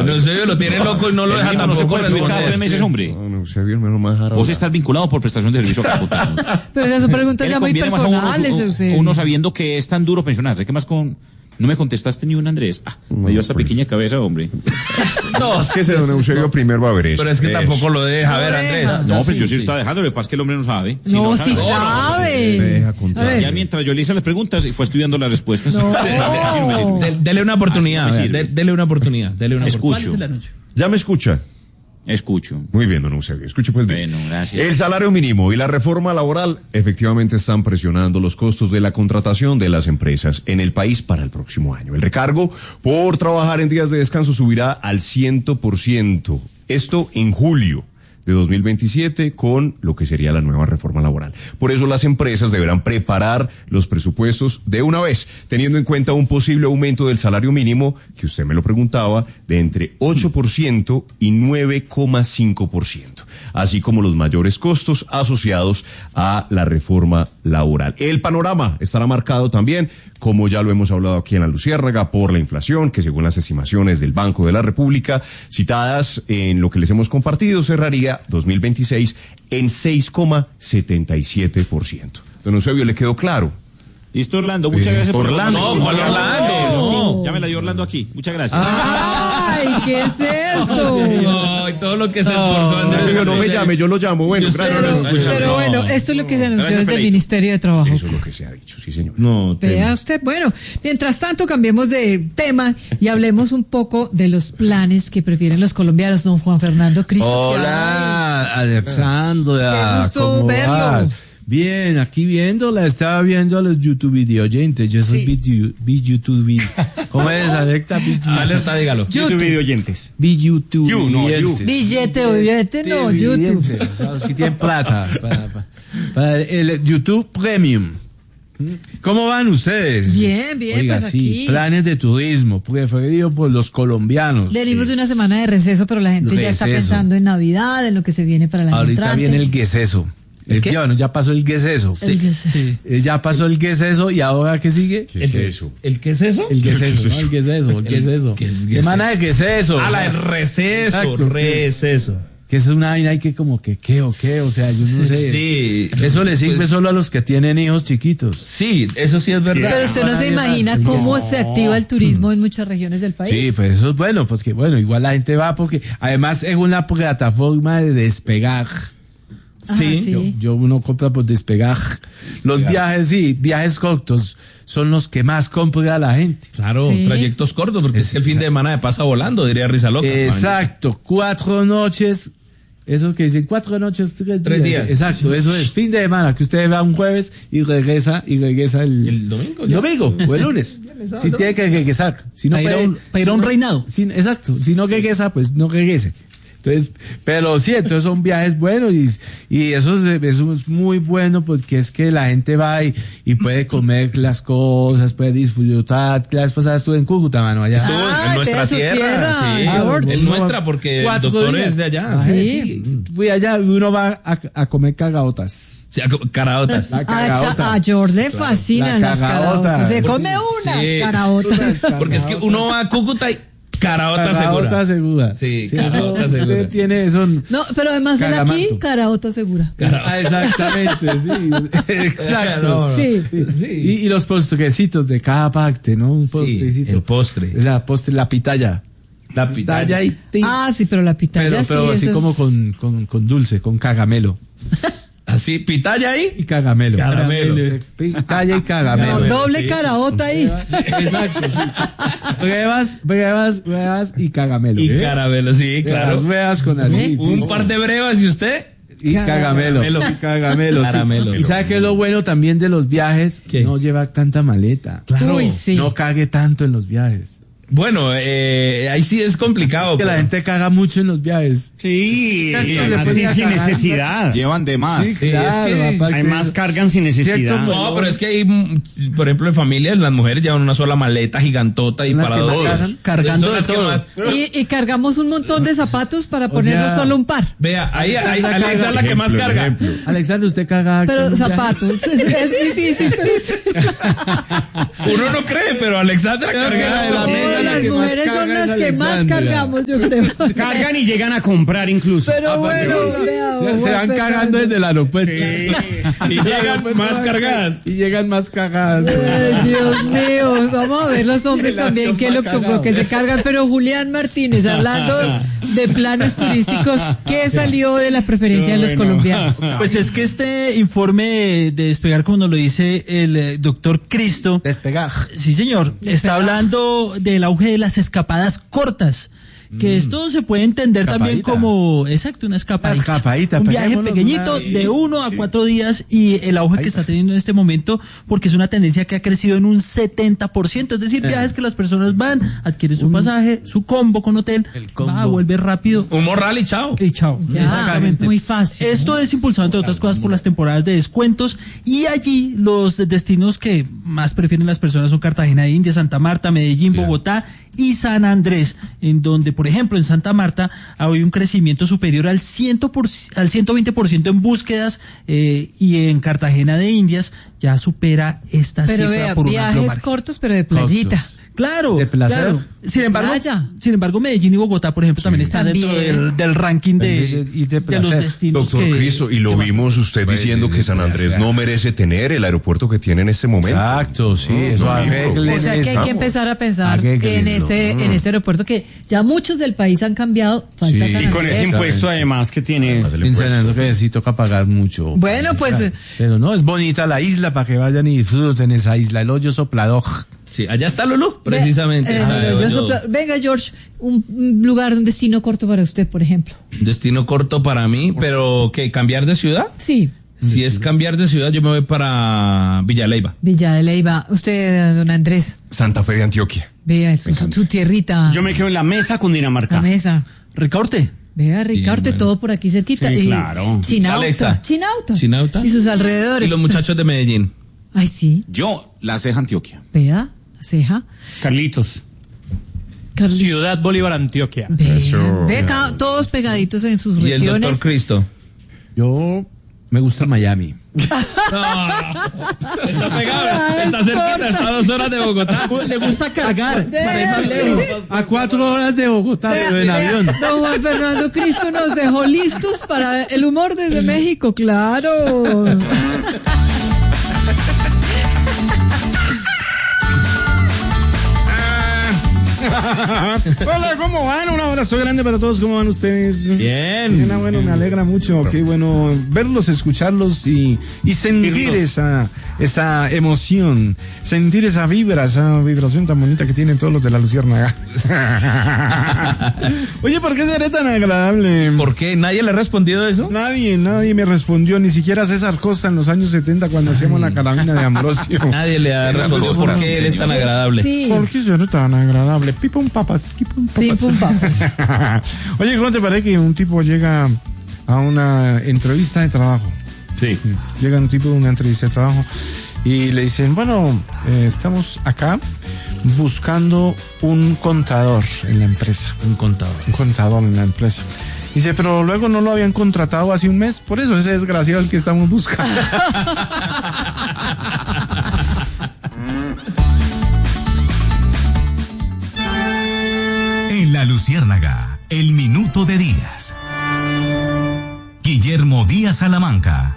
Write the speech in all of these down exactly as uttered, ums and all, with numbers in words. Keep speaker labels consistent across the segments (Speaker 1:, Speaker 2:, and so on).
Speaker 1: Don Eusebio lo tiene loco y no lo deja tampoco.
Speaker 2: No se puede explicar
Speaker 1: responder.
Speaker 2: tres meses, hombre.
Speaker 3: No, no, Eusebio, menos más dejar
Speaker 2: Vos
Speaker 3: hablar.
Speaker 2: estás vinculado por prestación de servicio a Capotano.
Speaker 4: Pero esas son preguntas
Speaker 2: ¿Qué le
Speaker 4: ya muy
Speaker 2: conviene más a uno,
Speaker 4: personales,
Speaker 2: uno,
Speaker 4: Eusebio.
Speaker 2: uno sabiendo que es tan duro pensionarse? ¿Qué más con...? No me contestaste ni un Andrés. Ah, me dio esta
Speaker 3: pues.
Speaker 2: pequeña cabeza, hombre.
Speaker 3: No, es que ese don Eusebio primero va a ver eso.
Speaker 1: Pero es que
Speaker 3: Eso.
Speaker 1: tampoco lo deja. A ver,
Speaker 4: No
Speaker 1: Andrés.
Speaker 4: deja.
Speaker 2: No, pero
Speaker 1: Sí,
Speaker 2: yo sí,
Speaker 1: sí.
Speaker 2: estaba dejando, lo que pasa es que el hombre no sabe. Si
Speaker 4: No, sí
Speaker 2: no, no,
Speaker 4: sabe.
Speaker 3: Deja contar.
Speaker 4: A ver.
Speaker 2: Ya mientras yo le hice las preguntas y fue estudiando las respuestas.
Speaker 4: No.
Speaker 2: Así no me sirve.
Speaker 1: De- Dele una oportunidad.
Speaker 2: Así no me
Speaker 1: vea,
Speaker 2: sirve.
Speaker 1: de- Dele una oportunidad. Dele una
Speaker 2: Escucho.
Speaker 1: oportunidad. ¿Cuál es el anuncio?
Speaker 3: ¿Ya me escucha?
Speaker 2: Escucho.
Speaker 3: Muy bien, don Eusebio. Escuche pues bien.
Speaker 2: Bueno, gracias.
Speaker 3: El salario mínimo y la reforma laboral efectivamente están presionando los costos de la contratación de las empresas en el país para el próximo año. El recargo por trabajar en días de descanso subirá al cien por ciento. Esto en julio de dos mil veintisiete con lo que sería la nueva reforma laboral. Por eso las empresas deberán preparar los presupuestos de una vez, teniendo en cuenta un posible aumento del salario mínimo, que usted me lo preguntaba, de entre ocho por ciento y nueve coma cinco por ciento, así como los mayores costos asociados a la reforma laboral. El panorama estará marcado también, como ya lo hemos hablado aquí en la Luciérnaga, por la inflación, que según las estimaciones del Banco de la República, citadas en lo que les hemos compartido, cerraría dos mil veintiséis en seis coma setenta y siete por ciento. Don Eusebio, ¿le quedó claro?
Speaker 2: Listo, Orlando. Muchas
Speaker 3: Eh,
Speaker 2: gracias por
Speaker 1: Orlando.
Speaker 2: la-
Speaker 1: No, ¿cuál Orlando?
Speaker 2: No. Ya me la dio Orlando aquí. Muchas gracias.
Speaker 4: Ay, ¿qué es esto?
Speaker 1: Ay, todo lo que se esforzó Andrés.
Speaker 3: Eusebio, no me llame, yo lo llamo. Bueno, gracias.
Speaker 4: Pero,
Speaker 3: don Eusebio.
Speaker 4: pero bueno, esto es lo que se anunció
Speaker 2: Gracias,
Speaker 4: desde el
Speaker 2: Feleito.
Speaker 4: Ministerio de Trabajo.
Speaker 3: Eso es lo que se ha dicho, sí señor.
Speaker 1: No,
Speaker 4: Vea usted, bueno, mientras tanto cambiemos de tema y hablemos un poco de los planes que prefieren los colombianos, don Juan Fernando Cristo.
Speaker 5: Hola, Alexandra.
Speaker 4: Qué gusto
Speaker 5: ¿cómo
Speaker 4: verlo.
Speaker 5: vas? Bien, aquí viéndola, estaba viendo a los YouTube video oyentes. Yo soy
Speaker 4: Sí.
Speaker 5: video, vi YouTube video. ¿Cómo es, Alexa? Vi
Speaker 1: Alerta, dígalo.
Speaker 4: YouTube.
Speaker 2: video oyentes.
Speaker 5: vi YouTube
Speaker 2: You, no, you.
Speaker 5: oyentes.
Speaker 4: Billete, billete, no, YouTube.
Speaker 5: Televidentes, o sea, los que tienen plata para, para- para el YouTube Premium. ¿Cómo van ustedes?
Speaker 4: Bien, bien,
Speaker 5: Oiga,
Speaker 4: pues
Speaker 5: sí,
Speaker 4: aquí.
Speaker 5: planes de turismo preferido por los colombianos.
Speaker 4: Venimos de una semana de receso, pero la gente ya está
Speaker 5: Receso.
Speaker 4: pensando en Navidad, en lo que se viene para la
Speaker 5: Ahorita viene el gueseso.
Speaker 1: ¿El
Speaker 5: El
Speaker 1: qué?
Speaker 5: que, bueno, ya pasó el gueseso.
Speaker 4: El gueseso.
Speaker 5: Eh, Ya pasó el gueseso y ahora ¿qué sigue?
Speaker 3: ¿Qué es eso?
Speaker 1: ¿El qué es eso?
Speaker 5: El gueseso, ¿no? El gueseso, el gueseso.
Speaker 1: ¿qué es gueseso?
Speaker 5: Semana de gueseso.
Speaker 1: Ah, la del receso.
Speaker 5: Exacto,
Speaker 1: Receso.
Speaker 5: Que es una vaina ahí que como que qué o qué, o sea, yo no sé.
Speaker 1: Sí.
Speaker 5: Eso le sirve
Speaker 1: Pues,
Speaker 5: solo a los que tienen hijos chiquitos.
Speaker 1: Sí, eso sí es verdad.
Speaker 4: Pero usted no se imagina
Speaker 5: el
Speaker 4: cómo
Speaker 5: gueseso.
Speaker 4: se activa el turismo en muchas regiones del país.
Speaker 5: Sí, pues eso es bueno, porque bueno, igual la gente va porque además es una plataforma de despegar.
Speaker 4: Ajá, sí.
Speaker 5: Yo, yo uno compra por despegar. Los viajes, sí, viajes cortos son los que más compra la gente.
Speaker 1: Claro,
Speaker 4: Sí.
Speaker 1: trayectos cortos, porque es que el fin de semana me pasa volando, diría Risa Loca.
Speaker 5: Exacto, cuatro noches. Eso que dicen cuatro noches, tres,
Speaker 1: Tres
Speaker 5: días.
Speaker 1: días.
Speaker 5: Exacto, eso es fin de semana, que usted va un jueves y regresa, y regresa el,
Speaker 1: El domingo,
Speaker 5: el
Speaker 1: ya.
Speaker 5: domingo o el lunes. Si tiene que regresar. Si no
Speaker 6: Para ir a
Speaker 5: puede-
Speaker 6: un- para ir a
Speaker 5: si
Speaker 6: un
Speaker 5: no-
Speaker 6: reinado.
Speaker 5: si- exacto, si no regresa, pues no regrese. Entonces, pero sí, entonces son viajes buenos y, y eso, es, eso es muy bueno porque es que la gente va y, y puede comer las cosas, puede disfrutar. La vez pasada estuve en Cúcuta, mano, allá.
Speaker 1: Estuvo
Speaker 4: Ah,
Speaker 1: en nuestra
Speaker 4: de su
Speaker 1: tierra,
Speaker 4: tierra,
Speaker 1: sí.
Speaker 4: George.
Speaker 1: Es nuestra porque el
Speaker 5: Cuatro
Speaker 1: doctor
Speaker 5: días.
Speaker 1: es de allá.
Speaker 5: Ah,
Speaker 4: Sí.
Speaker 5: sí. Fui allá y uno va a, a comer cagaotas.
Speaker 1: Sí, caraotas.
Speaker 5: La
Speaker 4: A,
Speaker 5: cagaota.
Speaker 4: a George le fascinan
Speaker 5: La
Speaker 4: las
Speaker 5: cagaota.
Speaker 4: caraotas. Se come unas
Speaker 1: Sí.
Speaker 4: caraotas.
Speaker 1: Porque es que uno va a Cúcuta y caraota
Speaker 5: Cagaota
Speaker 1: segura.
Speaker 5: segura.
Speaker 1: Sí,
Speaker 5: eso,
Speaker 1: cagaota
Speaker 5: usted
Speaker 1: segura.
Speaker 5: tiene eso.
Speaker 4: No, pero además él aquí,
Speaker 5: Cagamanto.
Speaker 4: caraota segura.
Speaker 5: Ah, exactamente, sí. Exacto.
Speaker 4: Sí.
Speaker 5: Y, y los postrecitos de cada parte, ¿no? Un postrecito.
Speaker 1: el postre.
Speaker 5: La postre, la pitaya.
Speaker 1: La
Speaker 5: Pitaya y tin.
Speaker 4: Ah, sí, pero la pitaya
Speaker 5: pero,
Speaker 4: sí.
Speaker 5: pero así
Speaker 4: eso es-
Speaker 5: como con, con, con dulce, con cagamelo.
Speaker 1: Así, pitaya
Speaker 5: Y
Speaker 1: ahí.
Speaker 5: cagamelo.
Speaker 1: Caramelo.
Speaker 5: Pitaya y
Speaker 4: No,
Speaker 5: cagamelo.
Speaker 4: doble
Speaker 1: sí.
Speaker 4: caraota ahí.
Speaker 5: Exacto, sí. Brevas, brevas, brevas y cagamelo.
Speaker 1: Y
Speaker 5: ¿Eh?
Speaker 1: caramelo, sí,
Speaker 5: Las
Speaker 1: claro.
Speaker 5: brevas con así.
Speaker 1: Un
Speaker 5: sí.
Speaker 1: par de brevas y usted.
Speaker 5: Y cagamelo.
Speaker 1: Caramelo.
Speaker 5: Y cagamelo. sí.
Speaker 1: Caramelo.
Speaker 5: Y sabe que es lo bueno también de los viajes,
Speaker 1: ¿Qué?
Speaker 5: no lleva tanta maleta.
Speaker 1: Claro.
Speaker 4: Uy, sí.
Speaker 5: No cague tanto en los viajes.
Speaker 1: Bueno, eh, ahí sí es complicado.
Speaker 5: Que la
Speaker 1: pero-
Speaker 5: gente caga mucho en los viajes.
Speaker 6: Sí,
Speaker 5: Tanto se
Speaker 6: además
Speaker 5: ponía
Speaker 6: sin
Speaker 5: cagando.
Speaker 6: necesidad.
Speaker 2: Llevan de más.
Speaker 5: Sí,
Speaker 1: Sí,
Speaker 5: claro,
Speaker 1: es que
Speaker 5: aparte
Speaker 6: Además
Speaker 5: de eso.
Speaker 6: cargan sin necesidad.
Speaker 5: Cierto,
Speaker 1: No, pero es que hay, mm, por ejemplo, en familias las mujeres llevan una sola maleta gigantota y
Speaker 5: Son las
Speaker 1: para
Speaker 5: que más
Speaker 1: dos.
Speaker 5: cargan,
Speaker 6: cargando
Speaker 1: Son
Speaker 6: de
Speaker 1: las que
Speaker 6: todo.
Speaker 1: más-
Speaker 4: Y, y cargamos un montón de zapatos para ponernos
Speaker 5: sea,
Speaker 4: solo un par.
Speaker 1: Vea, ahí, ahí,
Speaker 5: Alexandra
Speaker 1: Alexa
Speaker 5: carga-
Speaker 1: es la que más
Speaker 3: Ejemplo,
Speaker 1: carga.
Speaker 3: ejemplo.
Speaker 5: Alexander, usted caga.
Speaker 4: Pero
Speaker 5: en un viaje?
Speaker 4: zapatos. Es, es difícil, pero sí.
Speaker 1: Uno no cree, pero Alexandra
Speaker 5: Creo que
Speaker 1: carga.
Speaker 5: la de la
Speaker 1: esto.
Speaker 5: media
Speaker 4: Pero las
Speaker 5: que más
Speaker 4: mujeres son
Speaker 5: carga
Speaker 4: las
Speaker 5: es
Speaker 4: que más
Speaker 5: Alexandra.
Speaker 4: cargamos, yo creo.
Speaker 6: Cargan y llegan a comprar incluso.
Speaker 4: Pero bueno, vea,
Speaker 5: Se, se
Speaker 4: Juan
Speaker 5: van
Speaker 4: Fernando.
Speaker 5: cagando desde el aeropuerto.
Speaker 1: Y llegan más cargadas.
Speaker 5: Y llegan más cagadas.
Speaker 4: Ay, Dios mío, vamos a ver los hombres
Speaker 5: El
Speaker 4: también,
Speaker 5: avión
Speaker 4: qué es lo,
Speaker 5: va
Speaker 4: que-
Speaker 5: cagado.
Speaker 4: lo que se cargan. Pero Julián Martínez, hablando de planes turísticos, ¿qué salió de la preferencia de los colombianos?
Speaker 7: Pues es que este informe de Despegar, como nos lo dice el eh, doctor Cristo,
Speaker 5: Despegar.
Speaker 7: sí señor, está hablando del auge de las escapadas cortas. Que esto se puede entender también
Speaker 5: Escapadita.
Speaker 7: como, exacto, una escapadita.
Speaker 5: Una escapadita,
Speaker 7: Un viaje
Speaker 5: peguémonos
Speaker 7: pequeñito
Speaker 5: una-
Speaker 7: de uno a cuatro días y el auge que está teniendo en este momento, porque es una tendencia que ha crecido en un setenta por ciento. Es decir, viajes que las personas van, adquieren su pasaje, su combo con hotel,
Speaker 5: combo.
Speaker 7: va, vuelve rápido
Speaker 1: Un morral y chao.
Speaker 7: y chao.
Speaker 4: Ya,
Speaker 7: Exactamente.
Speaker 4: es muy fácil.
Speaker 7: Esto es impulsado, entre otras cosas, por las temporadas de descuentos y allí los destinos que más prefieren las personas son Cartagena de Indias, Santa Marta, Medellín, Bogotá y San Andrés, en donde, por ejemplo, en Santa Marta hay un crecimiento superior al, cien por, al ciento veinte por ciento en búsquedas eh, y en Cartagena de Indias ya supera esta
Speaker 4: Pero
Speaker 7: cifra
Speaker 4: vea,
Speaker 7: por un amplio
Speaker 4: viajes
Speaker 7: margen.
Speaker 4: cortos, pero de playita.
Speaker 5: Cortos.
Speaker 7: Claro,
Speaker 5: De placer.
Speaker 7: claro. Sin embargo,
Speaker 4: Playa.
Speaker 7: sin embargo, Medellín y Bogotá, por ejemplo, también están
Speaker 4: También.
Speaker 7: dentro del, del ranking de,
Speaker 5: Y de- y de
Speaker 7: de los
Speaker 5: placer.
Speaker 7: destinos.
Speaker 3: Doctor
Speaker 7: que-
Speaker 3: Cristo, y lo
Speaker 7: que más-
Speaker 3: vimos usted
Speaker 5: Pues,
Speaker 3: diciendo que San Andrés no merece tener el aeropuerto que tiene en este momento.
Speaker 5: Exacto, sí,
Speaker 3: No,
Speaker 5: eso
Speaker 3: no,
Speaker 5: arreglen
Speaker 4: O sea que hay
Speaker 5: eso.
Speaker 4: que empezar a pensar
Speaker 5: Arréglenlo.
Speaker 4: en ese, en ese aeropuerto que ya muchos del país han cambiado. Falta
Speaker 5: Sí.
Speaker 4: San
Speaker 6: Y con ese
Speaker 4: Andrés.
Speaker 6: impuesto además que tiene.
Speaker 3: Además, el
Speaker 5: En San
Speaker 3: impuesto.
Speaker 5: Andrés sí toca pagar mucho.
Speaker 4: Bueno, pues, eh,
Speaker 5: Pero no, es bonita la isla para que vayan y disfruten esa isla. El hoyo soplador.
Speaker 1: Sí, allá está Lulú,
Speaker 4: Ve-
Speaker 1: precisamente.
Speaker 4: eh,
Speaker 1: está
Speaker 4: yo
Speaker 1: el hoyo.
Speaker 4: sopla- venga, George, un, un lugar, un destino corto para usted, por ejemplo.
Speaker 1: Un destino corto para mí, pero ¿qué? ¿Cambiar de ciudad?
Speaker 4: Sí,
Speaker 1: Si es cambiar de ciudad, yo me voy para Villaleiva.
Speaker 4: Villa de Leyva. Usted, don Andrés,
Speaker 3: Santa Fe de Antioquia.
Speaker 4: vea su, su tierrita,
Speaker 6: Yo me quedo en la mesa con
Speaker 4: la
Speaker 6: Dinamarca.
Speaker 4: mesa.
Speaker 7: Ricaurte.
Speaker 4: Vea, Ricardo,
Speaker 1: bueno.
Speaker 4: todo por aquí cerquita.
Speaker 6: Sí,
Speaker 4: Y
Speaker 6: claro.
Speaker 4: Chinauta.
Speaker 1: Alexa.
Speaker 4: Chinauta.
Speaker 1: Chinauta.
Speaker 4: Y sus
Speaker 1: Y
Speaker 4: alrededores.
Speaker 1: los muchachos de Medellín.
Speaker 4: Ay, sí.
Speaker 2: Yo, la ceja Antioquia.
Speaker 4: Vea, ceja.
Speaker 6: Carlitos.
Speaker 4: Carlitos.
Speaker 8: Ciudad Bolívar, Antioquia.
Speaker 4: Vea,
Speaker 3: Eso.
Speaker 4: vea, cada- todos pegaditos en sus
Speaker 1: Y el doctor
Speaker 4: regiones.
Speaker 1: Cristo.
Speaker 5: Yo me gusta Miami.
Speaker 1: Está pegado, está cerquita, está a dos horas de Bogotá.
Speaker 7: Le gusta cargar para ir más lejos.
Speaker 5: A cuatro horas de Bogotá,
Speaker 4: Vea,
Speaker 5: pero en
Speaker 4: vea,
Speaker 5: avión.
Speaker 4: Don Juan Fernando Cristo nos dejó listos para el humor desde México, claro.
Speaker 8: Hola, ¿cómo van? Un abrazo grande para todos. ¿Cómo van ustedes?
Speaker 1: Bien.
Speaker 8: Bien, ah, bueno, me alegra mucho. Qué bueno verlos, escucharlos y, y sentir esa, esa emoción, sentir esa vibra, esa vibración tan bonita que tienen todos los de la Luciérnaga. Oye, ¿por qué seré tan agradable?
Speaker 1: ¿Por qué? ¿Nadie le ha respondido eso?
Speaker 8: Nadie, nadie me respondió, ni siquiera César Costa en los años setenta cuando hacíamos la carabina de Ambrosio.
Speaker 1: Nadie le ha respondido por qué él es tan agradable.
Speaker 4: Sí.
Speaker 8: ¿Por qué seré tan agradable? Pipum papas, pipum papas.
Speaker 4: Pim, pum, papas.
Speaker 8: Oye, ¿cómo te parece que un tipo llega a una entrevista de trabajo?
Speaker 3: Sí.
Speaker 8: Llega un tipo de una entrevista de trabajo y le dicen, bueno, eh, estamos acá buscando un contador en la empresa.
Speaker 5: Un contador.
Speaker 8: Un contador en la empresa. Dice, pero luego no lo habían contratado hace un mes, por eso ese desgraciado es el que estamos buscando.
Speaker 9: En La Luciérnaga, el minuto de Díaz. Guillermo Díaz Salamanca.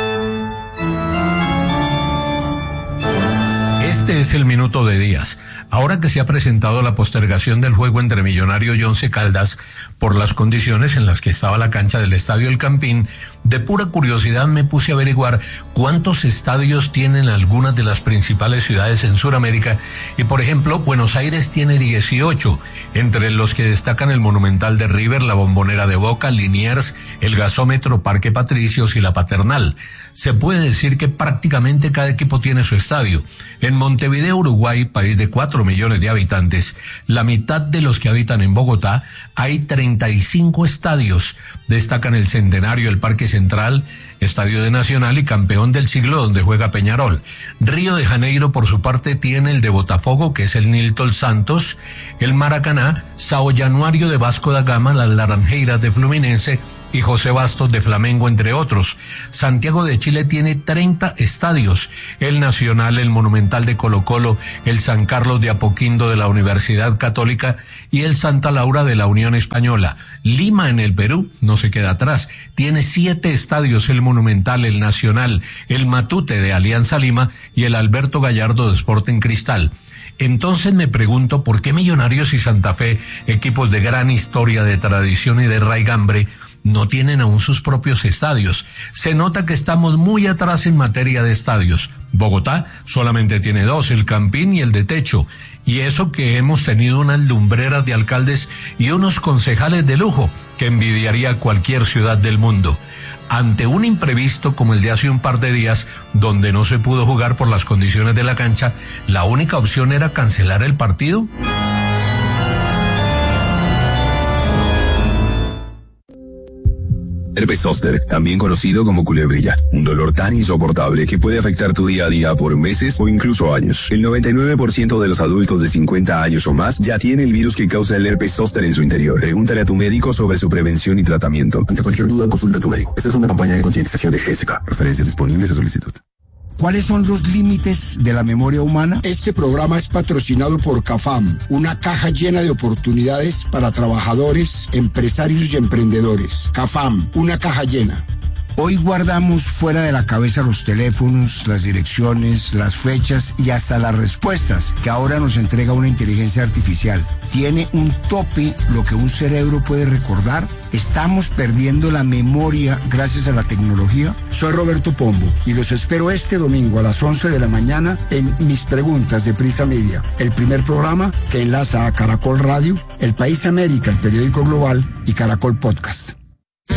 Speaker 10: Este es el minuto de Díaz. Ahora que se ha presentado la postergación del juego entre Millonarios y Once Caldas por las condiciones en las que estaba la cancha del Estadio El Campín, de pura curiosidad me puse a averiguar cuántos estadios tienen algunas de las principales ciudades en Sudamérica y, por ejemplo, Buenos Aires tiene dieciocho, entre los que destacan el Monumental de River, la Bombonera de Boca, Liniers, el Gasómetro, Parque Patricios y la Paternal. Se puede decir que prácticamente cada equipo tiene su estadio. En Montevideo, Uruguay, país de cuatro millones de habitantes, la mitad de los que habitan en Bogotá, hay treinta y cinco estadios. Destacan el Centenario, el Parque Central, Estadio de Nacional y Campeón del Siglo, donde juega Peñarol. Río de Janeiro, por su parte, tiene el de Botafogo, que es el Nilton Santos, el Maracaná, Sao Januario de Vasco da Gama, las Laranjeiras de Fluminense y José Bastos de Flamengo, entre otros. Santiago de Chile tiene treinta estadios, el Nacional, el Monumental de Colo-Colo, el San Carlos de Apoquindo de la Universidad Católica y el Santa Laura de la Unión Española. Lima, en el Perú, no se queda atrás, tiene siete estadios, el Monumental, el Nacional, el Matute de Alianza Lima y el Alberto Gallardo de Sporting Cristal. Entonces me pregunto por qué Millonarios y Santa Fe, equipos de gran historia, de tradición y de raigambre, no tienen aún sus propios estadios. Se nota que estamos muy atrás en materia de estadios. Bogotá solamente tiene dos, el Campín y el de techo. Y eso que hemos tenido unas lumbreras de alcaldes y unos concejales de lujo que envidiaría cualquier ciudad del mundo. Ante un imprevisto como el de hace un par de días, donde no se pudo jugar por las condiciones de la cancha, la única opción era cancelar el partido.
Speaker 11: Herpes zóster, también conocido como culebrilla, un dolor tan insoportable que puede afectar tu día a día por meses o incluso años. El noventa y nueve por ciento de los adultos de cincuenta años o más ya tiene el virus que causa el herpes zóster en su interior. Pregúntale a tu médico sobre su prevención y tratamiento. Ante cualquier duda, consulta a tu médico. Esta es una campaña de concientización de G S K. Referencias disponibles a solicitud.
Speaker 12: ¿Cuáles son los límites de la memoria humana? Este programa es patrocinado por CAFAM, una caja llena de oportunidades para trabajadores, empresarios y emprendedores. CAFAM, una caja llena. Hoy guardamos fuera de la cabeza los teléfonos, las direcciones, las fechas y hasta las respuestas que ahora nos entrega una inteligencia artificial. ¿Tiene un tope lo que un cerebro puede recordar? ¿Estamos perdiendo la memoria gracias a la tecnología? Soy Roberto Pombo y los espero este domingo a las once de la mañana en Mis Preguntas de Prisa Media, el primer programa que enlaza a Caracol Radio, El País América, el periódico global, y Caracol Podcast.